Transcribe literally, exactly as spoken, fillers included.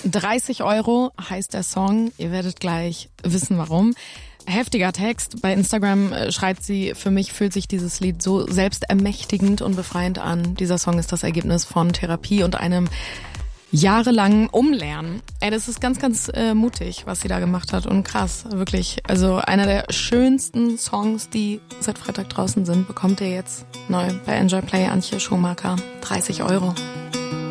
dreißig Euro heißt der Song. Ihr werdet gleich wissen, warum. Heftiger Text. Bei Instagram schreibt sie, für mich fühlt sich dieses Lied so selbstermächtigend und befreiend an. Dieser Song ist das Ergebnis von Therapie und einem jahrelangen Umlernen. Ey, das ist ganz, ganz äh, mutig, was sie da gemacht hat und krass, wirklich. Also einer der schönsten Songs, die seit Freitag draußen sind, bekommt ihr jetzt neu bei Enjoy Play. Antje Schumacher, dreißig Euro.